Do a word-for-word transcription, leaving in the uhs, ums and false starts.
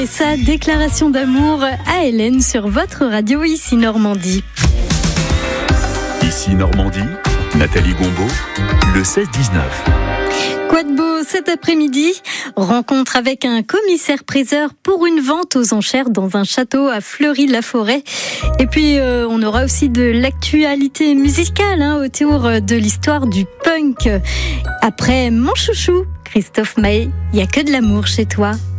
Et sa déclaration d'amour à Hélène sur votre radio Ici Normandie. Ici Normandie, Nathalie Gombaud, le seize dix-neuf. Quoi de beau cet après-midi? Rencontre avec un commissaire-priseur pour une vente aux enchères dans un château à Fleury-la-Forêt. Et puis euh, on aura aussi de l'actualité musicale hein, autour de l'histoire du punk. Après mon chouchou, Christophe Maé, il n'y a que de l'amour chez toi.